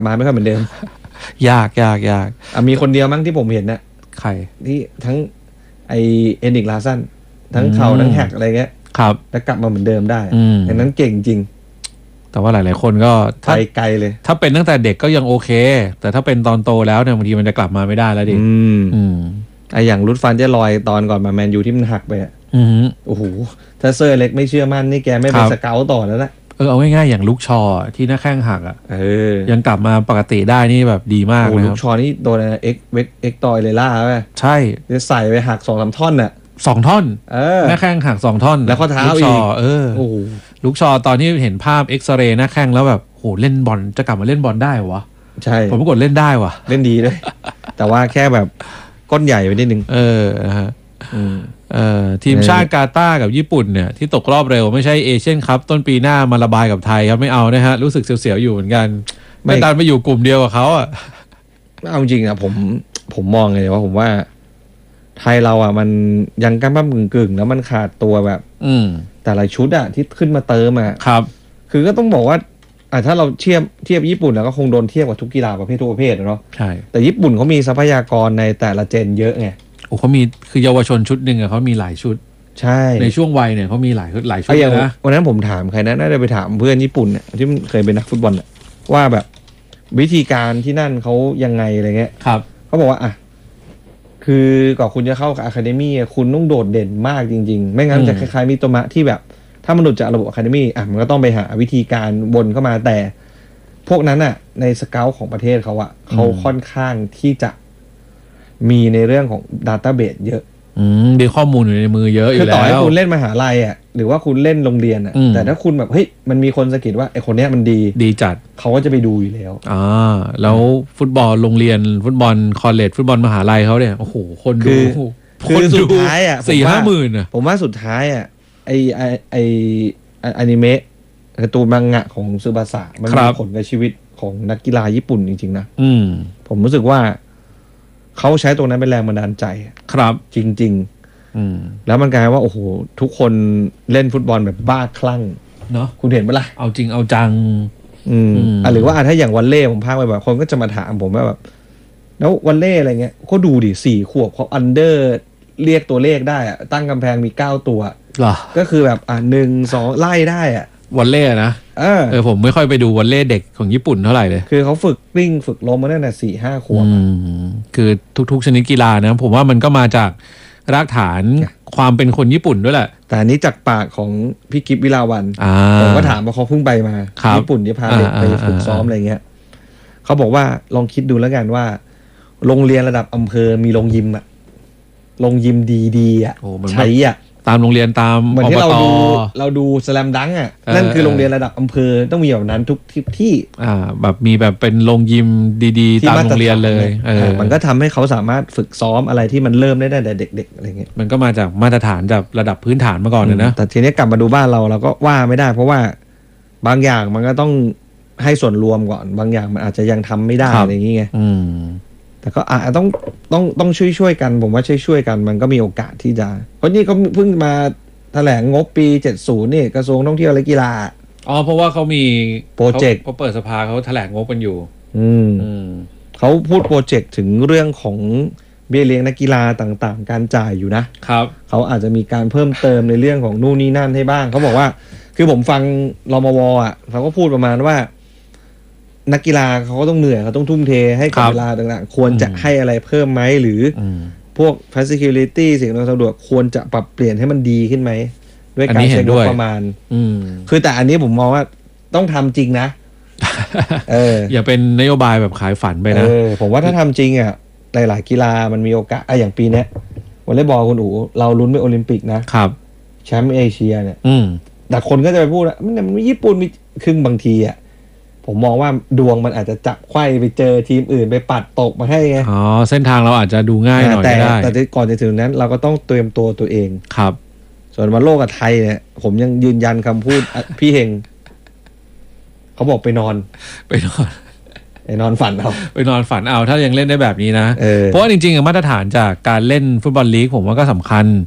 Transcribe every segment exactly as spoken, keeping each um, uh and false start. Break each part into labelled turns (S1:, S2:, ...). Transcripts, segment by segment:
S1: มาไม่ค่อยเหมือนเดิม
S2: ยากยากยาก
S1: อ่ะมีคนเดียวมั้งที่ผมเห็นนะ
S2: ใคร
S1: ที่ทั้งไอเอ็นดิกลาซันทั้งเข่าทั้งแฮกอะไรเงี้ย
S2: ครับ
S1: แล้วกลับมาเหมือนเดิมได้ดังนั้นเก่งจริง
S2: แต่ว่าหลายๆคนก็
S1: ไปไกลเลย
S2: ถ้าเป็นตั้งแต่เด็กก็ยังโอเคแต่ถ้าเป็นตอนโตแล้วเนี่ยบางทีมันจะกลับมาไม่ได้แล้วดิ
S1: อืมอืมไออย่างรุดฟันเจลอยตอนก่อนมาแมนยูที่มันหักไปอ่ะโอ้โหถ้าเซอร์เล็กไม่เชื่อมั่นนี่แกไม่เป็นสเกลต่อแล้วนะ
S2: เออเอาง่ายๆอย่างลูกชอที่หน้าแข้งหักอ่ะ
S1: เออ
S2: ยังกลับมาปกติได้นี่แบบดีมาก
S1: นะครับลูกชอนี่โดนเอ็กเวกเอ็กตอยเลยล่าไป
S2: ใช่
S1: จะใส่ไปหักสองสามท่อนน่ะ
S2: สองท่อนหน้าแข้งหักสองท่อน
S1: แล้วข้อเท้า
S2: อีกเออลูกชอตอนที่เห็นภาพเอ็กซเรย์หน้าแข้งแล้วแบบโหเล่นบอลจะกลับมาเล่นบอลได้วะ
S1: ใช่
S2: ผมปรากฏเล่นได้วะ
S1: เล่นดีด้วยแต่ว่าแค่แบบก้นใหญ่ไปนิดนึง
S2: เออนะฮะเอ่อทีมชาติกาตาร์กับญี่ปุ่นเนี่ยที่ตกรอบเร็วไม่ใช่เอเชียนคัพต้นปีหน้ามาระบายกับไทยครับไม่เอานะฮะรู้สึกเสียวๆอยู่เหมือนกันไม่ดันไปอยู่กลุ่มเดียวกับเขาอ่ะ
S1: เอาจริงอ่ะผมผมมองเลยว่าผมว่าไทยเราอ่ะมันยังก้ำก้ำกึ่งๆแล้วมันขาดตัวแบบ
S2: อืม
S1: แต่ละชุดอ่ะที่ขึ้นมาเติมอ่ะ
S2: ครับ
S1: คือก็ต้องบอกว่าอ่ะถ้าเราเทียบเทียบญี่ปุ่นแล้วก็คงโดนเทียบกับทุกกีฬาประเภททุกประเภทเนาะ
S2: ใช่
S1: แต่ญี่ปุ่นเขามีทรัพยากรในแต่ละเจนเยอะไง
S2: โอ้เขามีคือเยาวชนชุดหนึ่งอะเขามีหลายชุด
S1: ใช่
S2: ในช่วงวัยเนี่ยเขามีหลายหลายชุดนะ
S1: วันนั้นผมถามใครนะน่าจะไปถามเพื่อนญี่ปุ่นเนี่ยที่เคยเป็นนักฟุตบอลเนี่ยว่าแบบวิธีการที่นั่นเขายังไงอะไรเงี้ย
S2: ครับ
S1: เขาบอกว่าอ่ะคือก่อนคุณจะเข้ากับอะคาเดมี่คุณต้องโดดเด่นมากจริงๆไม่งั้นจะคล้ายๆมิโตมะที่แบบถ้ามันหลุดจากระบบอะคาเดมี่อ่ะมันก็ต้องไปหาวิธีการวนเข้ามาแต่พวกนั้นอ่ะในสเกลของประเทศเขาอ่ะเขาค่อนข้างที่จะมีในเรื่องของดัตต้าเบสเยอะ
S2: อืมมีข้อมูลอยู่ในมือเยอะอยู่แล้ว
S1: คือต่อให้คุณเล่นมหาลัยอ่ะหรือว่าคุณเล่นโรงเรียนอ่ะแต่ถ้าคุณแบบเฮ้ยมันมีคนสะกิดว่าไอคนเนี้ยมันดี
S2: ดีจัด
S1: เขาก็จะไปดูอยู่แล้ว
S2: อ่าแล้วฟุตบอลโรงเรียนฟุตบอลคอลเลจฟุตบอลมหาลัยเขาเนี่ยโอ้โหคนดู
S1: คนสุดท้ายอ่ะ
S2: สี่ห้าหมื่นอ่ะ
S1: ผมว่าสุดท้ายอ่ะไอไอไออนิเมะการ์ตูนมังงะของซึบาสะมันมีผลกับชีวิตของนักกีฬาญี่ปุ่นจริงๆนะ
S2: อืม
S1: ผมรู้สึกว่าเขาใช้ตรงนั้นเป็นแรงบันดาลใจ
S2: ครับ
S1: จริงๆอืมแล้วมันกลายว่าโอ้โหทุกคนเล่นฟุตบอลแบบบ้าคลั่ง
S2: เนาะ
S1: คุณเห็นไหมล่ะ
S2: เอาจริงเอาจัง
S1: อืมอ่ะหรือว่าถ้าอย่างวันเล่ผมพากไปแบบคนก็จะมาถามผมว่าแบบแล้ววันเล่อะไรเงี้ยก็ดูดิสี่ขวบเขาอันเดอร์เรียกตัวเลขได้อะตั้งกำแพงมีเก้าตัว
S2: เหรอ
S1: ก็คือแบบอ่ะหนึ่งสองไล่ได้อ่ะ
S2: วันเล่นะเออเออผมไม่ค่อยไปดูวันเล่เด็กของญี่ปุ่นเท่าไหร่เลย
S1: คือเขาฝึกวิ่งฝึกล้มมาตั้งแต่สี่ห้าขวบ
S2: คือทุกๆชนิดกีฬานะผมว่ามันก็มาจากรากฐานความเป็นคนญี่ปุ่นด้วยแหละ
S1: แต่อันนี้จากปากของพี่กิฟวิลาวันผมก็ถามว่าเขาเพิ่งไปมาญี่ปุ่นที่พาเด็กไปฝึกซ้อมอะไรเงี้ยเขาบอกว่าลองคิดดูแล้วกันว่าโรงเรียนระดับอำเภอมีโรงยิมอะโรงยิมดีๆอะใช้อะ
S2: ตามโรงเรียนตาม
S1: เหมือนที่เราดูเราดูสแลมดังก์อ่ะนั่นคือโรงเรียนระดับอำเภอต้องมีแบบนั้นทุกที่
S2: อ่าแบบมีแบบเป็นโรงยิมดีๆตามโรงเรียนเลยเออ
S1: มันก็ทำให้เขาสามารถฝึกซ้อมอะไรที่มันเริ่มได้ตั้งแต่เด็กๆอะไรเงี้ย
S2: มันก็มาจากมาตรฐานจากระดับพื้นฐานมาก่อนเลยนะ
S1: แต่ทีนี้กลับมาดูบ้านเราเราก็ว่าไม่ได้เพราะว่าบางอย่างมันก็ต้องให้ส่วนรวมก่อนบางอย่างมันอาจจะยังทำไม่ได้อะไรอย่างเงี้ยแต่ก็อาจต้องต้องต้องช่วยช่วยกันผมว่าช่วยช่วยกันมันก็มีโอกาสที่จะเพราะนี่เขาเพิ่งมาแถลงงบปีเจ็ดสิบนี่กระทรวงท่องเที่ยวและกีฬา
S2: อ๋อเพราะว่าเขามี
S1: โปรเจกต์
S2: เขาเปิดสภาเขาแถลงงบกันอยู่
S1: อืมเขาพูดโปรเจกต์ถึงเรื่องของเบี้ยเลี้ยงนักกีฬาต่างๆการจ่ายอยู่นะครับเขาอาจจะมีการเพิ่มเติมในเรื่องของนู่นนี่นั่นให้บ้างเขาบอกว่าคือผมฟังรมวอ่ะเขาก็พูดประมาณว่านักกีฬาเขาก็ต้องเหนื่อยเขาต้องทุ่มเทให้กับเวลาต่างๆควรจะให้อะไรเพิ่มไหมหรือพวก facility สิ่งอำนวยความสะดวกควรจะปรับเปลี่ยนให้มันดีขึ้นไหมด้วยการใช้งบประมาณคือแต่อันนี้ผมมองว่าต้องทำจริงนะ
S2: เอออย่าเป็นนโยบายแบบขายฝันไปนะ
S1: เออผมว่าถ้าทำจริงอ่ะหลายๆกีฬามันมีโอกาสอ่ะอย่างปีนี้วอลเลย์บอลคุณอู๋เราลุ้นไปโอลิมปิกนะครับแชมป์เอเชียเนี่ยแต่คนก็จะไปพูดว่ามันมีญี่ปุ่นมีครึ่งบางทีอ่ะผมมองว่าดวงมันอาจจะจับไขว้ไปเจอทีมอื่นไปปัดตกมาให้ไง
S2: อ๋อเส้นทางเราอาจจะดูง่ายหน่อยได้
S1: แต่ก่อนจะถึงนั้นเราก็ต้องเตรียมตัวตัวเอง
S2: ครับ
S1: ส่วนวันโลกกับไทยเนี่ยผมยังยืนยันคำพูด พี่เฮงเขาบอกไปนอน
S2: ไปนอน
S1: ไปนอนฝันเอา
S2: ไปนอนฝันเอาถ้ายังเล่นได้แบบนี้นะ เพราะว่าจริงๆมาตรฐานจากการเล่นฟุตบอลลีกผมว่าก็สำคัญ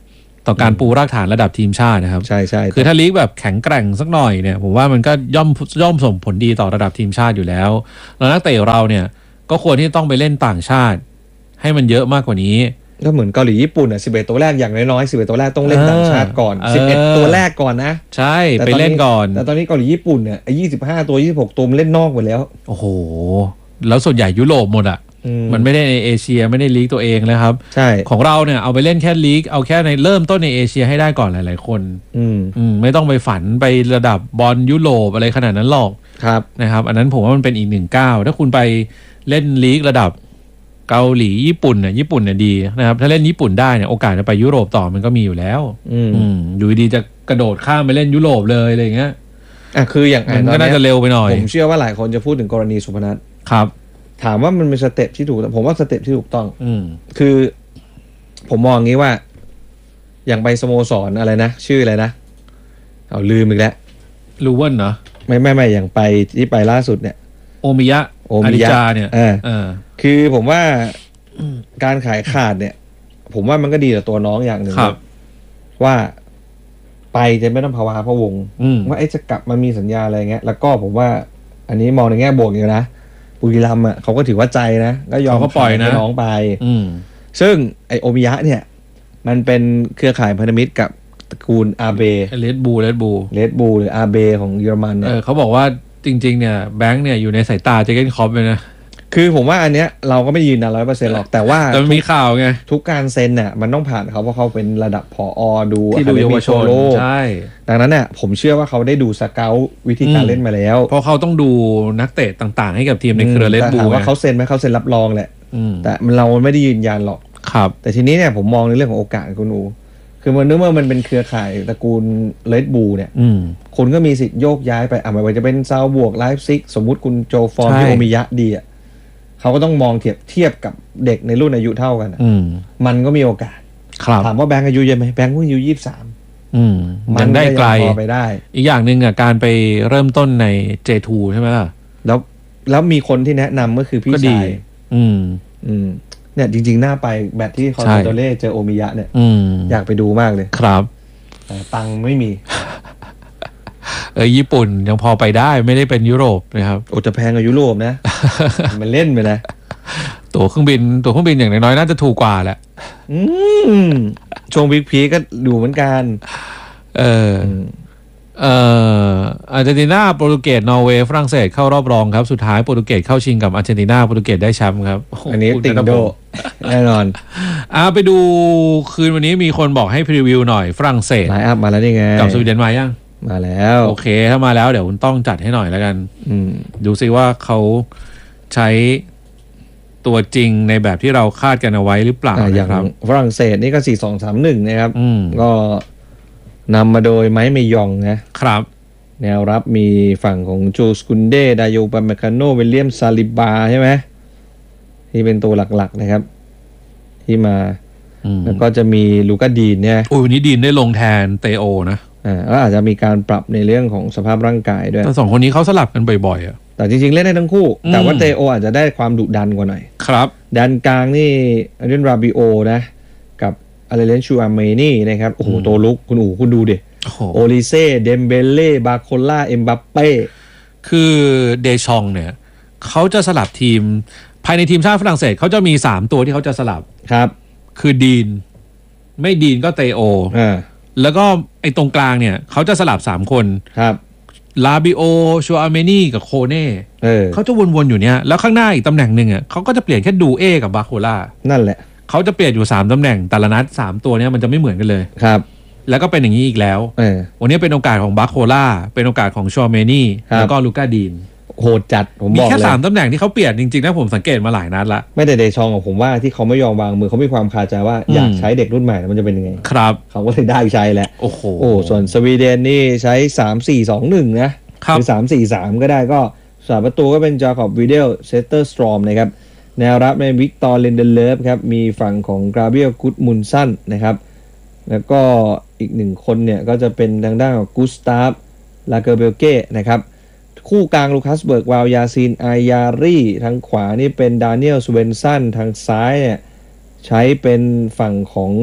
S2: ต่อการปูรากฐานระดับทีมชาตินะครับ
S1: ใช่ใช่
S2: คือถ้าลีกแบบแข็งแกร่งสักหน่อยเนี่ยผมว่ามันก็ย่อมย่อมส่งผลดีต่อระดับทีมชาติอยู่แล้วแล้วนักเตะเราเนี่ยก็ควรที่ต้องไปเล่นต่างชาติให้มันเยอะมากกว่านี้
S1: ก็เหมือนเกาหลีญี่ปุ่นอ่ะสิบเอ็ดตัวแรกอย่างน้อยๆสิบเอ็ดตัวแรกต้องเล่นต่างชาติก่อนสิบเอ็ดตัวแรกก่อนนะ
S2: ใช่ไปเล่นก่อน
S1: แต่ตอนนี้เกาหลีญี่ปุ่นเนี่ยไอ้ยี่สิบห้าตัวยี่สิบหกตัวมันเล่นนอกหมดแล้ว
S2: โอ้โหแล้วส่วนใหญ่ยุโรปหมดอ่ะมันไม่ได้ในเอเชียไม่ได้ลีกตัวเองนะครับ
S1: ใช่
S2: ของเราเนี่ยเอาไปเล่นแค่ลีกเอาแค่ในเริ่มต้นในเอเชียให้ได้ก่อนหลายๆคน
S1: อืม
S2: อืมไม่ต้องไปฝันไประดับบอลยุโรปอะไรขนาดนั้นหรอก
S1: ครับ
S2: นะครับอันนั้นผมว่ามันเป็นอีกหนึ่งก้าวถ้าคุณไปเล่นลีกระดับเกาหลีญี่ปุ่นเนี่ยญี่ปุ่นเนี่ยดีนะครับถ้าเล่นญี่ปุ่นได้เนี่ยโอกาสจะไปยุโรปต่อมันก็มีอยู่แล้ว
S1: อืม
S2: อยู่ดีจะกระโดดข้ามไปเล่นยุโรปเลยอะไรอย่างเงี้ย
S1: อ่ะคืออย่าง
S2: นั้นก็น่าจะเร็วไปหน่อย
S1: ผมเชื่อว่าหลายคนจะพูดถึงกรณีสุพนัท
S2: ครับ
S1: ถามว่ามันเป็นสเต็ปที่ถูกผมว่าสเต็ปที่ถูกต้อง
S2: อืม
S1: คือผมมองงี้ว่าอย่างไปสโมสรอะไรนะชื่ออะไรนะเอาลืมอีกแล้ว
S2: ลูเวิลเนาะ
S1: ไม่ไม่ไม่อย่างไปที่ไปล่าสุดเนี่ย
S2: โอมิยะ
S1: โอมิยะ
S2: เนี่ย
S1: เออเออคือผมว่าการขายขาดเนี่ย ผมว่ามันก็ดีต่อตัวน้องอย่างหนึ่งว่าไปจะไม่ต้องภาวะพะวงว่าไอ้จะกลับมามีสัญญาอะไรเงี้ยแล้วก็ผมว่าอันนี้มองในแง่บวกอยู่นะบุรีรัมย์อ่ะเขาก็ถือว่าใจนะก็ยอม
S2: เขาปล่อยนะ
S1: น้องไปซึ่งไอโอมิยะเนี่ยมันเป็นเครือข่ายพันธมิตรกับตระกูลอาเบ
S2: เลดบูเลดบู
S1: เลดบูหรืออาเบของเยอรมันเนี่ย
S2: เขาบอกว่าจริงๆเนี่ยแบงค์เนี่ยอยู่ในสายตาเจเกนคอปเลยนะ
S1: คือผมว่าอันเนี้ยเราก็ไม่ยืนยันร้อยเปอร์เซ็นต์หรอกแต่ว่า
S2: แต่มีข่าวไง
S1: ทุกการเซ็นเนี่ยมันต้องผ่านเขาเพราะเขาเป็นระดับผอดู
S2: ที่ดูเยาวชนใช่
S1: ดังนั้นเนี่ยผมเชื่อว่าเขาได้ดูสเกลวิธีการเล่นมาแล้ว
S2: เพราะเขาต้องดูนักเตะต่างๆให้กับทีมในเครือเลดบู
S1: ว่าเขาเซ็นไหมเขาเซ็นรับรองแหละแต่เราไม่ได้ยืนยันหรอก
S2: ครับ
S1: แต่ทีนี้เนี่ยผมมองในเรื่องของโอกาสคุณอูคือมันนึกว่ามันเป็นเครือข่ายตระกูลเลดบูเนี่ยคนก็มีสิทธิ์โยกย้ายไปอ่ะไม่ว่าจะเป็นซาวบวกไลฟ์ซิกสมมุติคุณโจฟอร์มที่โอมิยะดีอ่ะเขาก็ต้องมองเทียบเทียบกับเด็กในรุ่นอายุเท่ากันมันก็มีโอกาสถามว่าแบงค์อายุเยอะไหมแบงค์เพิ่งอายุยี่สิบสาม
S2: มันได้ไกล
S1: ไปได้
S2: อีกอย่างหนึ่งอ่ะการไปเริ่มต้นใน เจ ทู ใช่ไหมล่ะ
S1: แล้วแล้วมีคนที่แนะนำก็คือพี่ชาย
S2: อืม
S1: อืมเนี่ยจริงๆหน้าไปแบตที่คอนโดเล่เจอโอมิยะเนี่ยอยากไปดูมากเลย
S2: ครับ
S1: แต่ตังไม่มี
S2: เออญี่ปุ่นยังพอไปได้ไม่ได้เป็นยุโรปนะครับ
S1: โอ้จะแพงกว่ายุโรปนะ มันเล่นไปนะ
S2: ตั๋วเครื่องบินตั๋วเครื่องบินอย่างน้อยๆน่าจะถูกกว่าแหละ
S1: อืมช่วงวิกพีก็ดูเหมือนกัน
S2: เออเอ่ออาร์เจนตินาโปรตุเกสนอร์เวย์ฝรั่งเศสเข้ารอบรองครับสุดท้ายโปรตุเกสเข้าชิงกับอาร์เจนตินาโปรตุเกสได้แชมป์ครับ
S1: อันนี้ติงโดแน่นอน
S2: อ่าไปดูคืนวันนี้มีคนบอกให้พรีวิวหน่อยฝรั่งเศส
S1: ไลน์อัพมาแล้วนี่ไง
S2: กับสวีเดนมายัง
S1: มาแล้ว
S2: โอเคถ้ามาแล้วเดี๋ยวคุณต้องจัดให้หน่อยแล้วกันดูซิว่าเขาใช้ตัวจริงในแบบที่เราคาดกันเอาไว้หรือเปล่า
S1: อย่างฝรั่งเศสนี่ก็ สี่สองสามหนึ่ง นะครับก็นำมาโดยไมค์เมยองนะครับแนวรับมีฝั่งของโจสกุนเดดาโยปาเมคาโนเวลเลียมซาลิบาใช่ไหมที่เป็นตัวหลักๆนะครับที่มาแล้วก็จะมีลูก้าดีนเนี่ย
S2: โอ้ยวันนี้ดีนได้ลงแทนเตโอนะ
S1: อ่าก็อาจจะมีการปรับในเรื่องของสภาพร่างกายด้วย
S2: แต่สองคนนี้เขาสลับกันบ่อยๆอ่ะ
S1: แต่จริงๆเล่นได้ทั้งคู่แต่ว่าเตโออาจจะได้ความดุดันกว่าหน่อย
S2: ครับ
S1: ดันกลางนี่อารินราบิโอนะกับอาเลนชูอาเมนี่นะครับโอ้โหโตลุกคุณอู๋คุณดูดิโอลิเซ่เดมเบเล่บาโคล่าเอ็มบัปเป้
S2: คือเดชองเนี่ยเขาจะสลับทีมภายในทีมชาติฝรั่งเศสเขาจะมีสามตัวที่เขาจะสลับ
S1: ครับ
S2: คือดีนไม่ดีนก็เตโอ
S1: อ่า
S2: แล้วก็ไอ้ตรงกลางเนี่ยเขาจะสลับสามคน
S1: ครับ
S2: ลาบิโอชัวอาเมนี่กับโคเน่
S1: เออ
S2: เขาจะวนๆอยู่เนี้ยแล้วข้างหน้าอีกตำแหน่งหนึ่งอ่ะเขาก็จะเปลี่ยนแค่ดูเอกับบาโคล่า
S1: นั่นแหละ
S2: เขาจะเปลี่ยนอยู่สามตำแหน่งแต่ละนัดสามตัวเนี้ยมันจะไม่เหมือนกันเลย
S1: ครับ
S2: แล้วก็เป็นอย่างนี้อีกแล้ว
S1: เออ
S2: วันนี้เป็นโอกาสของบาโคล่าเป็นโอกาสของชัวอาเมนี่แล้วก็ลูก้าดีน
S1: โหดจัดผมบอกเลยมี
S2: แค่สามตำแหน่งที่เขาเปลี่ยนจริงๆนะผมสังเกตมาหลายนัดละ
S1: ไม่แต่เดชองของผมว่าที่เขาไม่ยอมวางมือเขามีความคาใจว่าอยากใช้เด็กรุ่นใหม่มันจะเป็นยังไง
S2: ครับ
S1: เขาก็เลยได้ใช้แหละ
S2: โอ้โห
S1: โอ้ส่วนสวีเดนนี่ใช้สามสี่สองหนึ่งนะหรือสามสี่สามก็ได้ก็สามประตูก็เป็นจาคอบวิเดลเซสเตอร์สตรอมนะครับแนวรับในวิกตอร์เลนเดเลฟครับมีฝั่งของกราเบียลกุดมุนสันนะครับแล้วก็อีกหนึ่งคนเนี่ยก็จะเป็นทางด้านของกุสตาฟลาเกอร์เบลเก้นะครับคู่กลางลูคัสเบิร์กวาวยาซีนอายารีทางขวานี่เป็นดานิเอลสเวนสันทางซ้ายเนี่ยใช้เป็นฝั่งของ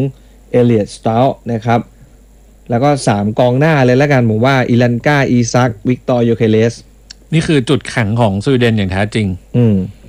S1: เอเลียตสตาลนะครับแล้วก็สามกองหน้าเลยแล้วกันผมว่าอิลันกาอีซักวิกตอร์โยเคเลส
S2: นี่คือจุดแข็งของสวีเดนอย่างแท้จริง
S1: อืม